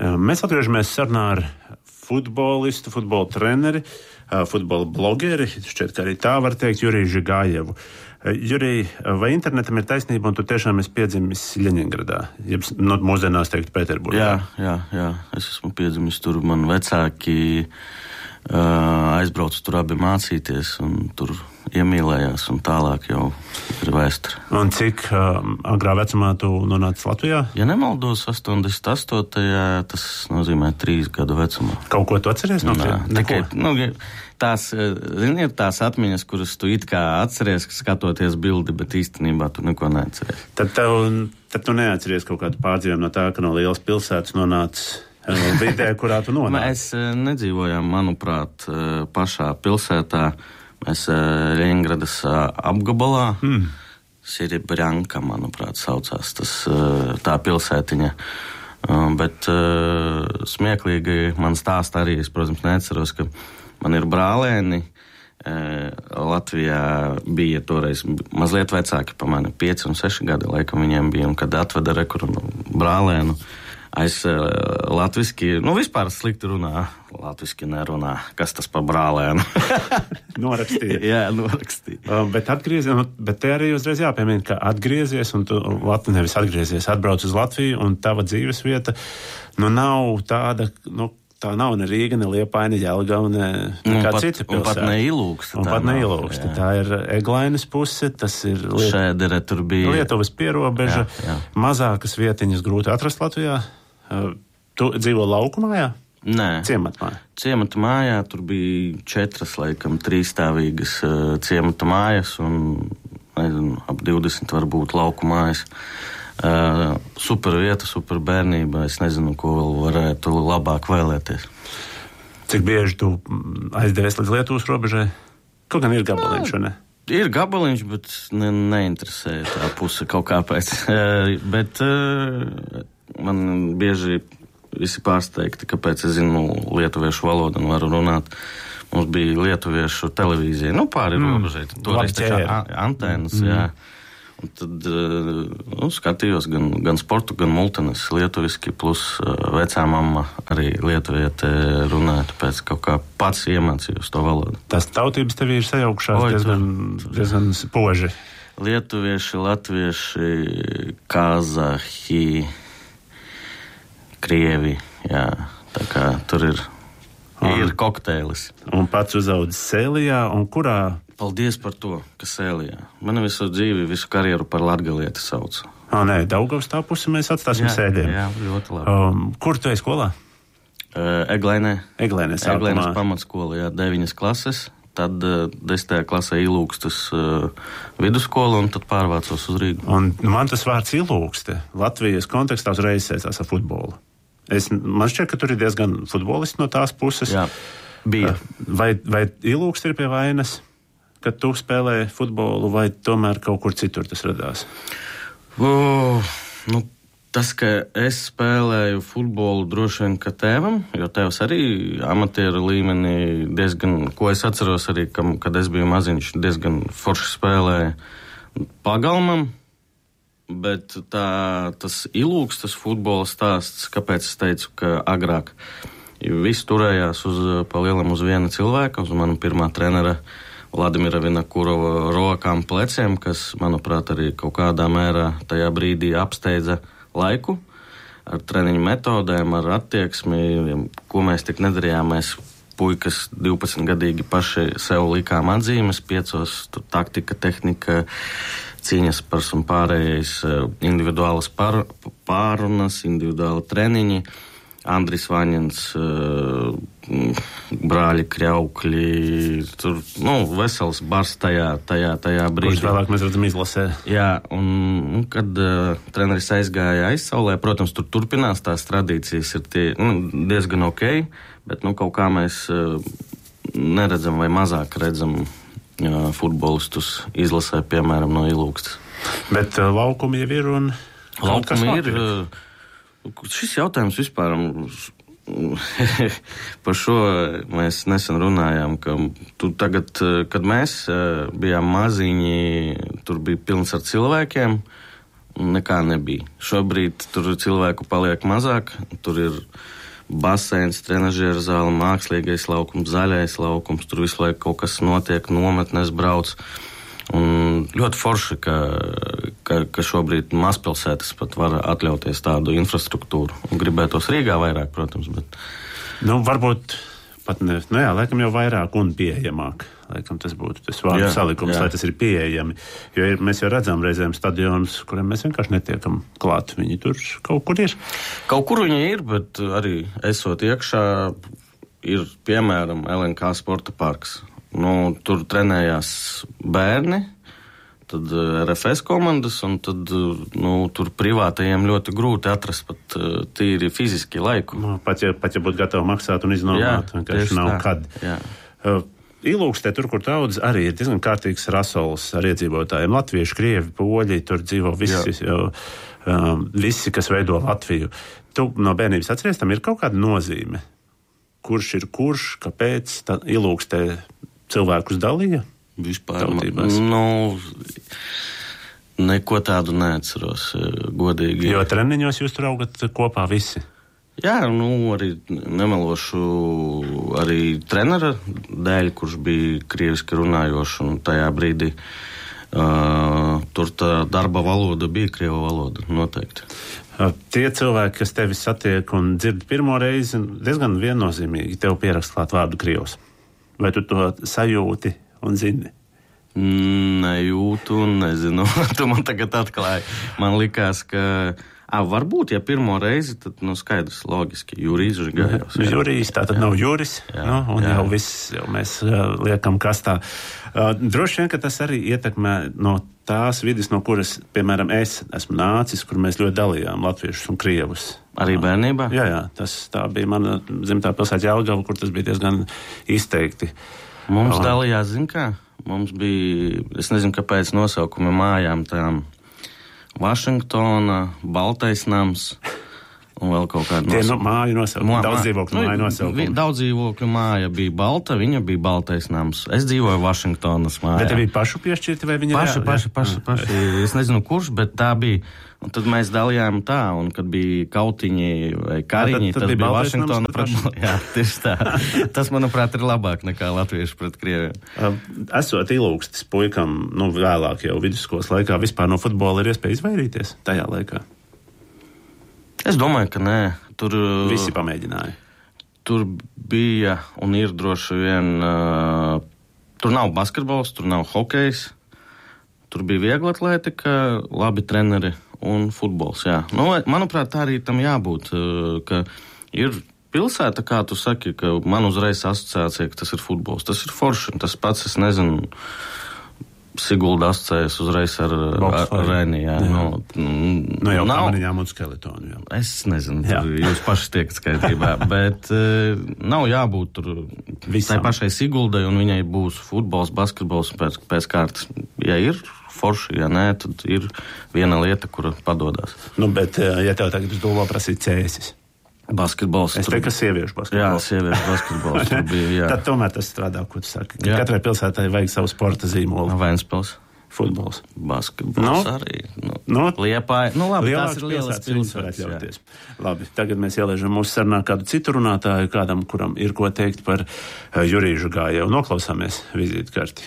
Mēs atgriežamies sarunā ar futbolistu, futbola treneri, futbola blogeri, šķiet, ka arī tā var teikt, Juriju Žigājevu. Jurij, vai internetam ir taisnība, un tu tiešām esi piedzimis Ļeņingradā, jeb mūsdienās teikt Pēterburgā? Jā, es esmu piedzimis tur, man vecāki aizbraucu tur abi mācīties, un tur iemīlējās, un tālāk jau ir vēsture. Un cik agrā vecumā tu nonāci Latvijā? Ja nemaldos, 88. Tas nozīmē 3 gadu vecumā. Kaut ko tu atceries no tiem? Tikai, tās, ir tās atmiņas, kuras tu it kā atceries, skatoties bildi, bet īstenībā tu neko neatceries. Tad tu neatceries kaut kādu pārdzīvojumu no tā, ka no lielas pilsētas nonācis vidē, kurā tu nonāci? Mēs nedzīvojām, manuprāt, pašā pilsētā. Mēs Ļeņingradas apgabalā, Siribrjanka, manuprāt, saucās tā pilsētiņa. Bet smieklīgi man stāsta arī, es, protams, neatceros, ka man ir brālēni. Latvijā bija toreiz mazliet vecāki pa mani, 5 un 6 gadi, laikam viņiem bija, un kad atveda rekuru brālēnu, aiz latviski, vispār slikti runā, latviski nerunā, kas tas par brālēnu. Norakstīja. Jā, norakstīja. Bet te arī uzreiz jāpiemina, ka atgriezies, un tu nevis atgriezies, atbrauc uz Latviju, un tava dzīves vieta, nav tāda, tā nav ne Rīga, ne Liepaina, Jelgava, ne kā cita pilsēta. Un pat ne Ilūksta. Un pat ne Ilūksta. Tā ir Eglainas puse, tas ir Šēdere tur bija. Lietuvas pierobeža, mazākas vietiņas grūti atrast Latvijā. Tu dzīvo laukumājā? Nē. Ciematmājā? Ciemata mājā, tur bija 4, laikam, 3-stāvīgas ciemata mājas un, ap 20 varbūt lauku mājas. Super vieta, super bērnība, es nezinu, ko vēl varētu labāk vēlēties. Cik bieži tu aizdevies līdz Lietuvas robežai? Kaut gan ir gabaliņš, vai ne? Ir gabaliņš, bet neinteresēja tā puse kaut kāpēc. Bet man bieži visi pārsteigti, kāpēc es zinu lietuviešu valodu un varu runāt. Mums bija lietuviešu televīzija, pāri robežai. Toreiz taču antēnas, jā. Un tad skatījos gan sportu, gan multenes lietuviski, plus vecā mamma arī lietuviete runāja, tāpēc kaut kā pats iemācījos to valodu. Tās tautības tev ir sajaukšās diezgan spoži. Lietuvieši, latvieši, kazahi, krievi, jā, tā kā tur ir kokteilis. Un pats uzaudzis Sēlijā, un kurā? Paldies par to, ka Sēlijā. Mani visu dzīvi, visu karjeru par latgalieti sauc. Nē, Daugavas tā pusi mēs atstāsim Sēļiem. Jā, ļoti labi. Kur tu esi skolā? Eglēnē. Eglēnes pamatskola, 9 klases. Tad 10. klasē Ilūkstas vidusskola, un tad pārvācos uz Rīgu. Un man tas vārds Ilūkste Latvijas kontekstā uzreiz saistās ar futbolu. Man šķiet, ka tur ir diezgan futbolisti no tās puses. Jā, bija. Vai Ilūkste ir pie vainas, kad tu spēlē futbolu, vai tomēr kaut kur citur tas radās? Tas, ka es spēlēju futbolu droši vien ka tēvam, jo tēvs arī amatieru līmenī diezgan, ko es atceros arī, kad es biju maziņš, diezgan forši spēlēja pagalmam, bet tas Ilūkstas futbola stāsts, kāpēc es teicu, ka agrāk viss turējās pa lielam uz viena cilvēka, uz manu pirmā trenera Vladimira Vinakurova rokām pleciem, kas, manuprāt, arī kaut kādā mērā tajā brīdī apsteidza laiku ar treniņu metodēm, ar attieksmi, ko mēs tik nedarījām. Mēs puikas 12-gadīgi paši sev likām atzīmes, 5 taktika, tehnika, cīņas pars un pārējais, individuālas pārunas, individuāli treniņi. Andris Vaņins, brāļi Kļaukļi, tur, vesels bars tajā brīdī. Kurš vēlāk mēs redzam izlasē. Jā, un kad treneris aizgāja aizsaulē, protams, tur turpinās tās tradīcijas, ir diezgan ok, bet kaut kā mēs neredzam vai mazāk redzam futbolistus izlasē, piemēram, no Ilūkstas. Bet laukumi jau ir un... Laukumi ir... Šis jautājums vispār par šo mēs nesen runājām, ka tagad, kad mēs bijām maziņi, tur bija pilns ar cilvēkiem, nekā nebija. Šobrīd tur cilvēku paliek mazāk, tur ir baseins, trenažieru zāle, mākslīgais laukums, zaļais laukums, tur visu laiku kaut kas notiek, nometnes brauc. Un ļoti forši, ka šobrīd mazpilsētas pat var atļauties tādu infrastruktūru. Gribētos Rīgā vairāk, protams, bet... Varbūt pat ne, laikam jau vairāk un pieejamāk. Laikam tas būtu tas vārdu salikums, lai tas ir pieejami. Jo mēs jau redzam reizēm stadionus, kuriem mēs vienkārši netiekam klāt. Viņi tur kaut kur ir. Kaut kur viņi ir, bet arī esot iekšā ir, piemēram, LNK sporta parks. Tur trenējās bērni, tad RFS komandas, un tad tur privātajiem ļoti grūti atrast pat tīri fiziski laiku. Pat ja būtu gatavi maksāt un iznomāt, vienkārši nav kad. Ilūkstē, tur, kur daudz, arī ir diezgan kārtīgs rasols ar iedzīvotājiem. Latvieši, krievi, poļi, tur dzīvo visi, kas veido Latviju. Tu no bērnības atceries, tam ir kaut kāda nozīme. Kurš ir kurš, kāpēc Ilūkstē cilvēkus dalīja? Vispār, neko tādu neatceros, godīgi. Jo treniņos jūs tur augat kopā visi? Jā, arī nemelošu arī trenera dēļ, kurš bija krieviski runājošs, un tajā brīdī tur tā darba valoda bija krievu valoda, noteikti. Tie cilvēki, kas tevi satiek un dzird pirmo reizi, diezgan viennozīmīgi tev pierakst klāt vārdu krievs. Vai tu to sajūti un zini? Nejūtu un nezinu. Tu man tagad atklāji. Man likās, ka varbūt, ja pirmo reizi, tad skaidrs, loģiski. Jurijs Žigājevs. Jurijs, tātad nav Juris. Jau viss, jau mēs liekam kastā. Droši vien, ka tas arī ietekmē no tās vidas, no kuras, piemēram, es esmu nācis, kur mēs ļoti dalījām latviešus un krievus. Arī bērnībā? Jā, tā bija mana dzimtā pilsēta Jelgava, kur tas bija diezgan izteikti. Mums dalījās, kā? Mums bija, es nezinu, kāpēc nosaukumi mājām tām Vašingtona, Baltais nams un vēl kaut kāda nosaukuma. Tie māju nosaukumi, daudz dzīvokļu māju nosaukumi. Daudz dzīvokļu māja bija balta, viņa bija Baltais nams. Es dzīvoju Vašingtonas mājā. Bet te bija pašu piešķirti vai viņa paši. Es nezinu kurš, bet tā bija. Un tad mēs dalījām tā, un kad bija kautiņi vai kariņi, tad bija Vašingtona pret... Jā, tieši tā. Tas, manuprāt, ir labāk nekā latvieši pret krieviem. Esot Ilūkstes puikam, vēlāk jau vidusskolas laikā, vispār no futbola ir iespēja izvairīties tajā laikā? Es domāju, ka nē. Visi pamēģināja. Tur bija un ir droši vien... Tur nav basketbols, tur nav hokejs. Tur bija viegla atletika, labi treneri un futbols, jā. Manuprāt, tā arī tam jābūt, ka ir pilsēta, kā tu saki, ka man uzreiz asociācija, ka tas ir futbols. Tas ir forši, tas pats, es nezinu, Sigulda asociējas uzreiz ar Reni, jā. Jau kamaniņām un skeletonu, jā. Es nezinu, jūs paši tiekat skaitībā, bet nav jābūt tur tai pašai Siguldai, un viņai būs futbols, basketbols pēc kārtas. Ja ir forši, ja nē, tad ir viena lieta, kura padodās. Bet, ja tev tagad uz dūlo prasīt cēsis? Basketbols. Es teiktu, ka sieviešu basketbols. Jā, sieviešu basketbols tur bija, jā. Tad tomēr tas strādā, ko tu saki. Katrai pilsētai vajag savu sporta zīmolu. Ventspils. Futbols. Basketbols arī. Liepāja. Labi, tās ir lielas pilsētas. Labi, tagad mēs ieliežam mūsu sarunā kādu citu runātāju, kādam, kuram ir ko teikt par Juriju Žigājevu. Noklausāmies vizītkarti.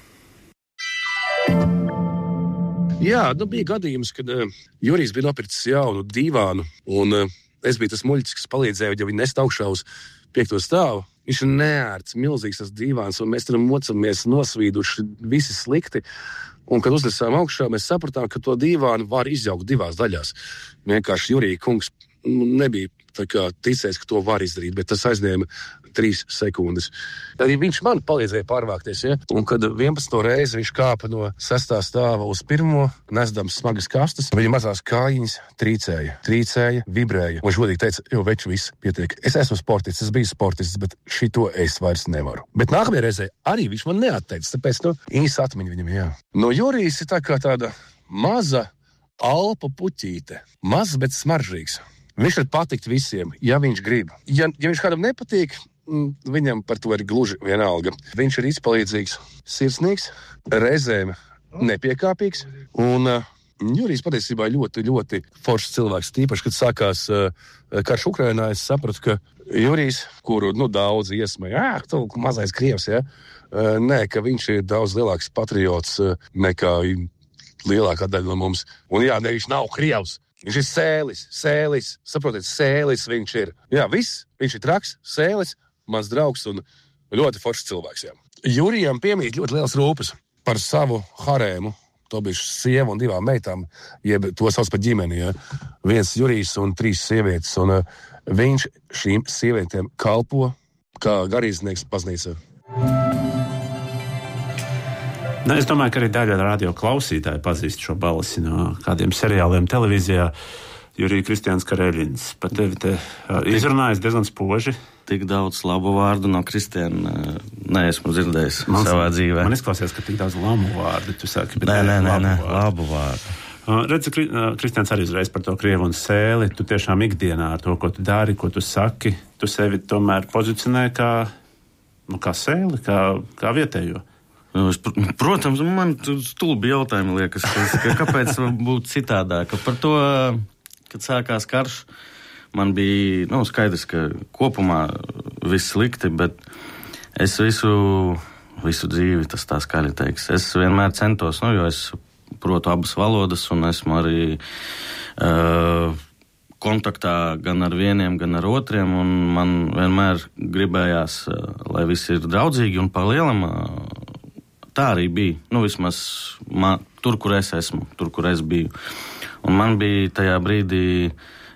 Jā, bija gadījums, kad Jurijs bija nopircis jaunu dīvānu, un es biju tas muļķis, kas palīdzēja, ja viņi nest augšā uz 5. stāvu. Viņš ir neērts, milzīgs tas dīvāns, un mēs tur mocamies nosvīduši, visi slikti. Un, kad uznesām augšā, mēs sapratām, ka to dīvānu var izjaukt 2 daļās. Vienkārši Jurija kungs nebija ticējis, ka to var izdarīt, bet tas aizņēma 3 sekundes. Arī viņš man palīdzēja pārvākties, ja? Un kad 11. reizi viņš kāpa no 6. stāva uz 1, nesdams smagas kastes, viņa mazās kājiņas trīcēja, vibrēja. Un žodīgi teica, jo veči viss pietiek. Es esmu sportists, es biju sportists, bet šito es vairs nevaru. Bet nākamajā reizē arī viņš man neatteica, tāpēc īsa atmiņa viņam, jā. No Jurijs ir tā kā tāda maza alpu puķīte. Mazs, bet smaržīgs. Viņš var patikt visiem, ja viņš grib. Ja viņš kādam nepatīk, viņam par to ir gluži vienalga. Viņš ir izpalīdzīgs, sirsnīgs, reizēm nepiekāpīgs, un Jurijs patiesībā ļoti, ļoti foršs cilvēks. Tīpaši, kad sākās karš Ukrainā, es sapratu, ka Jurijs, kuru daudz iesmēja, tu mazais krievs, ja? Nē, ka viņš ir daudz lielāks patriots nekā lielākā daļa no mums. Un jā, ne, viņš nav krievs. Viņš ir sēlis. Saprotiet, sēlis viņš ir. Jā, viss. Viņš ir traks, sēlis, mans draugs un ļoti foršs cilvēks. Jā. Jurijam piemīt ļoti liels rūpes par savu harēmu. To bija sieva un 2 meitām, jeb to sauc par ģimeni. Ja? 1 Jurijs un 3 sievietes. Un viņš šīm sievietēm kalpo kā garīdznieks baznīcā. Es domāju, ka arī daļa radio klausītāji pazīst šo balsi no kādiem seriāliem televīzijā. Jurij Kristians Kareļins. Pat tevi te izrunājis diezgan spoži. Tik daudz labu vārdu no Kristiāna neesmu dzirdējis savā dzīvē. Man izklausās, ka tik daudz labu vārdu. Tu saki, bet nē, labu vārdu. Redzi, Kristians arī uzreiz par to krievu un sēli. Tu tiešām ikdienā ar to, ko tu dari, ko tu saki, tu sevi tomēr pozicionē kā sēli, kā vietējo. Protams, man stulbi jautājumi liekas, kāpēc būtu citādāk. Par to, kad sākās karš, man bija skaidrs, ka kopumā viss slikti, bet es visu dzīvi, tas tā skaļi teiks. Es vienmēr centos, jo es protu abas valodas un esmu arī kontaktā gan ar vieniem, gan ar otriem, un man vienmēr gribējās, lai viss ir draudzīgi un pa lielam. Tā arī bija, vismaz tur, kur es esmu, tur, kur es biju. Un man bija tajā brīdī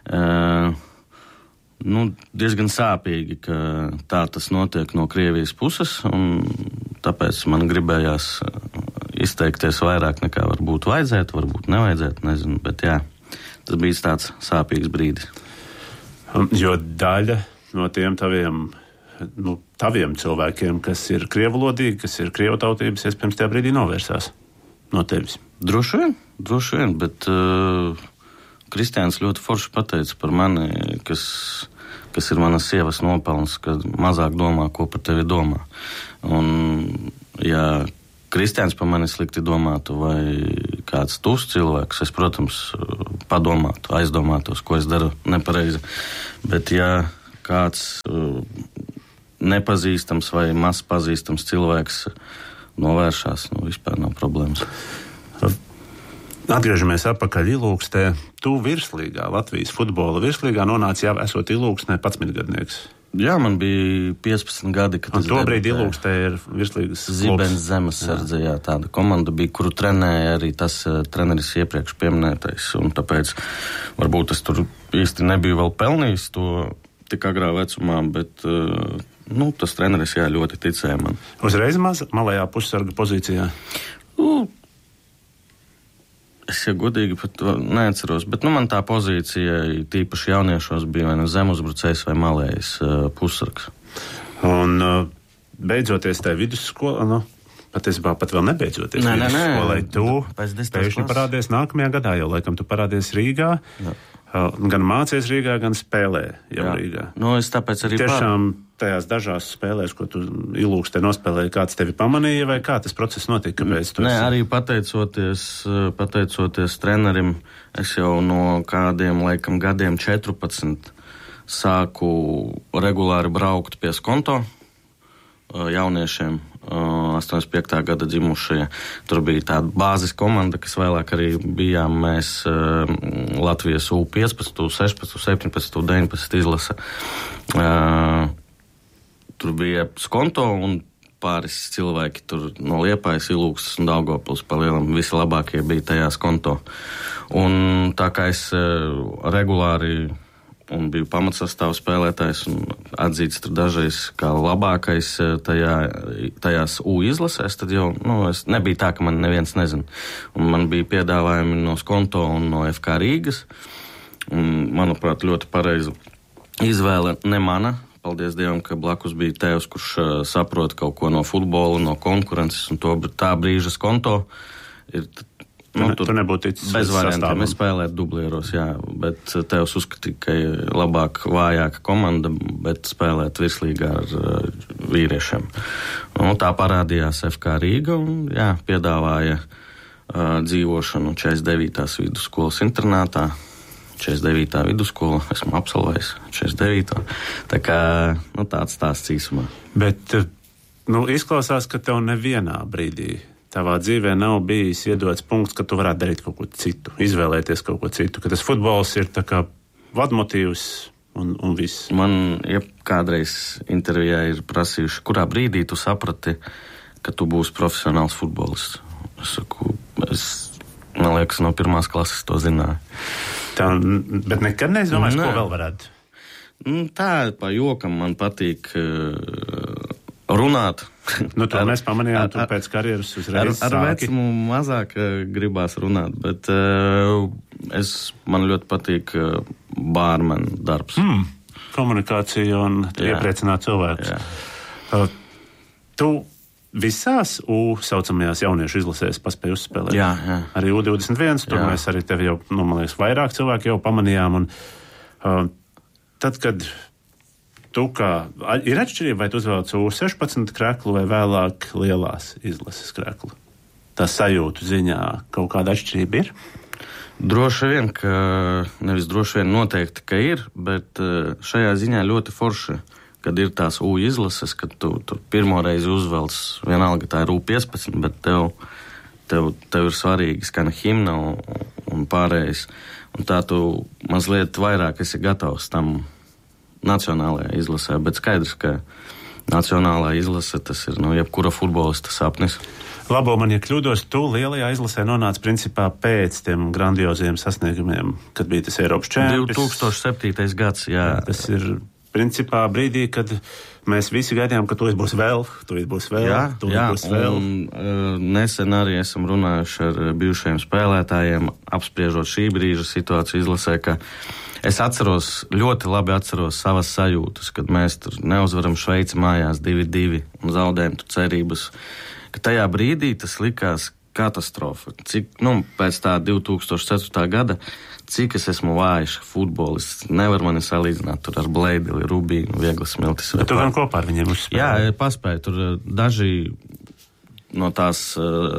diezgan sāpīgi, ka tā tas notiek no Krievijas puses, un tāpēc man gribējās izteikties vairāk nekā varbūt vajadzētu, varbūt nevajadzētu, nezinu, bet jā, tas bija tāds sāpīgs brīdis. Jo daļa no tiem taviem cilvēkiem, kas ir krievulodīgi, kas ir krievu tautības, iespējams tajā brīdī novērsās no tevis. Droši vien, bet Kristiāns ļoti forši pateica par mani, kas ir manas sievas nopelns, ka mazāk domā, ko par tevi domā. Un, ja Kristiāns par mani slikti domātu vai kāds tuvs cilvēks, es, protams, padomātu, aizdomātos, ko es daru nepareizi. Bet ja kāds nepazīstams vai maz pazīstams cilvēks novēršās, vispār nav problēmas. Atgriežamies atpakaļ Ilūkstē. Tu virslīgā, Latvijas futbola virslīgā nonāci jau esot Ilūkstē 11-gadnieks. Jā, man bija 15 gadi, kad es tobrīd Ilūkstē ir virslīgas Zibens Zemesardze, jā, tāda komanda bija, kuru trenēja arī tas treneris iepriekš pieminētais, un tāpēc varbūt es tur īsti nebiju vēl pelnījis to tik agrā vecumā, bet tas treneris ļoti ticēja man. Uzreiz malajā pussarga pozīcijā? Es godīgi pat neatceros, bet man tā pozīcija tīpaši jauniešos bija vai zemuzbrucējs vai malējs pussargs. Un beidzoties tajā vidusskolā, patiesībā pat vēl nebeidzoties vidusskolai, tu pēkšņi parādies nākamajā gadā, jo laikam tu parādies Rīgā. Jā. Gan mācies Rīgā, gan spēlē jau Rīgā. Es tāpēc arī tiešām tajās dažās spēlēs, ko tu Ilūkstē nospēlēji, kāds tevi pamanīja, vai kā tas process notika? Arī pateicoties trenerim, es jau no kādiem laikam gadiem 14 sāku regulāri braukt pie Skonto jauniešiem, 85. gada dzimušie. Tur bija tāda bāzes komanda, kas vēlāk arī bijām mēs Latvijas U15, U16, U17, U19 izlase. Tur bija Skonto un pāris cilvēki tur no Liepājas, Ilūkstes un Daugavpils pa lielam. Visi labākie bija tajā Skonto. Un tā kā es regulāri un biju pamatsastāvu spēlētājs un atzīts tur dažreiz kā labākais tajās U izlasēs, tad jau es nebija tā, ka man neviens nezina. Un man bija piedāvājumi no Skonto un no FK Rīgas. Un, manuprāt, ļoti pareiza izvēle ne mana. Paldies Dievam, ka blakus bija tēvs, kurš saprot kaut ko no futbola, no konkurences, un tā brīža Skonto ir... Tu nebūtu ticis bez variantiem. Es spēlētu dublieros, jā, bet tevs uzskatīja, ka ir labāk, vājāka komanda, bet spēlēt virslīgā ar vīriešiem. Tā parādījās FK Rīga un, piedāvāja dzīvošanu 49. vidusskolas internātā. 49. vidusskola, esmu absolvējis 49. Tā kā tāds stāsts īsumā. Bet izklausās, ka tev nevienā brīdī tavā dzīvē nav bijis iedots punkts, ka tu varētu darīt kaut ko citu, izvēlēties kaut ko citu, ka tas futbols ir tā kā vadmotīvs un viss. Man kādreiz intervijā ir prasījuši, kurā brīdī tu saprati, ka tu būsi profesionāls futbolists. Es saku, man liekas, no 1. klases to zināju. Bet nekad neizdomājis, ko vēl varētu? Tā pa jokam man patīk runāt. To mēs pamanījām, tu pēc karjeras uzreiz ar vecumu mazāk gribās runāt, bet man ļoti patīk bārmena darbs. Komunikācija un iepriecināt cilvēkus. Tu visās saucamajās jauniešu izlasēs paspēja uzspēlēt? Jā. Arī U21, tur mēs arī tevi jau, man liekas, vairāk cilvēki jau pamanījām. Un tad, kad ir atšķirība, vai tu uzvelc U16 kreklu vai vēlāk lielās izlases kreklu? Tā sajūtu ziņā kaut kāda atšķirība ir? Droši vien, nevis droši vien noteikti, ka ir, bet šajā ziņā ļoti forši, kad ir tās U izlases, kad tu pirmo reizi uzvelc, vienalga tā ir U15, bet tev ir svarīgi skana himna un pārējais, un tā tu mazliet vairāk esi gatavs tam nacionālajā izlasē, bet skaidrs, ka nacionālā izlase tas ir jebkura futbolista sapnis. Labo man, ja kļūdos, tu lielajā izlasē nonāc principā pēc tiem grandioziem sasniegumiem, kad bija tas Eiropas čempions. 2007. gads, jā. Tas ir principā brīdī, kad mēs visi gaidījām, ka tūlīt būs vēl. Nesen arī esam runājuši ar bijušajiem spēlētājiem, apspriežot šī brīža situāciju izlasē, ka es ļoti labi atceros savas sajūtas, kad mēs tur neuzvaram Šveici mājās 2-2 un zaudējam cerības, ka tajā brīdī tas likās katastrofa. Pēc tā 2004. gada, cik es esmu vājš futbolists, nevar mani salīdzināt tur ar Bleideli, Rubīnu, Vieglas Smiltis. Bet tu gan kopā ar viņiem uzspēlēji? Jā, paspēju. Tur daži no tās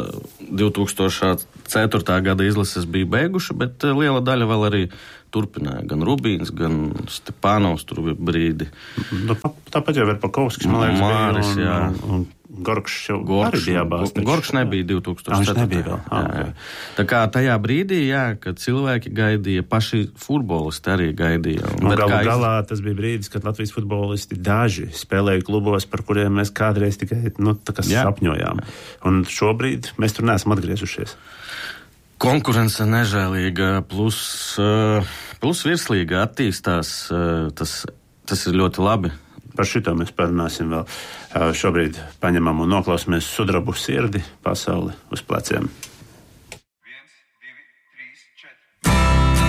2004. gada izlases bija beiguši, bet liela daļa vēl arī turpināja. Gan Rubīns, gan Stepānovs tur bija brīdi. Tāpat jau Verpakovskis, man liekas, Māris, bija. Un Gorkšs jau arī bija abās. Gorkšs nebija 2004. Jā. Tā kā tajā brīdī, kad cilvēki gaidīja, paši futbolisti arī gaidīja. Galā tas bija brīdis, kad Latvijas futbolisti daži spēlēja klubos, par kuriem mēs kādreiz tikai sapņojām. Un šobrīd mēs tur neesam atgriezušies. Konkurence nežēlīga, plus virslīga attīstās, tas ir ļoti labi. Par šito mēs parunāsim vēl. Šobrīd paņemam un noklausāmies Sudrabu sirdi, pasauli uz pleciem.